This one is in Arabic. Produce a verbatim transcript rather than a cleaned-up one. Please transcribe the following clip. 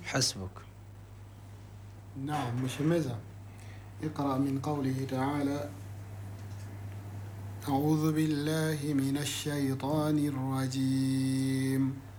حسبك. نعم مشمزة. اقرأ من قوله تعالى: أعوذ بالله من الشيطان الرجيم